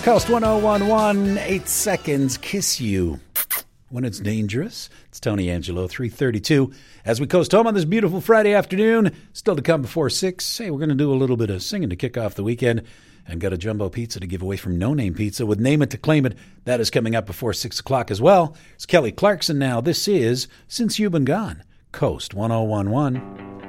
Coast 1011, 8 seconds, kiss you when it's dangerous. It's Tony Angelo, 3:32. As we coast home on this beautiful Friday afternoon, still to come before 6. Hey, we're going to do a little bit of singing to kick off the weekend and got a jumbo pizza to give away from No Name Pizza with Name It to Claim It. That is coming up before 6 o'clock as well. It's Kelly Clarkson now. This is Since You've Been Gone, Coast 1011.